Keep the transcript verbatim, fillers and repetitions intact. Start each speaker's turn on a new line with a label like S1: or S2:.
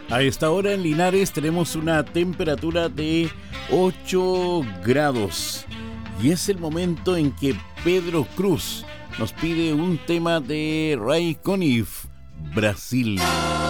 S1: A esta hora en Linares tenemos una temperatura de ocho grados y es el momento en que Pedro Cruz nos pide un tema de Ray Conniff, Brasil.